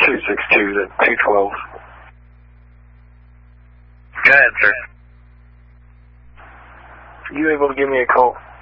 262 to 212. Go ahead, sir. You able to give me a call?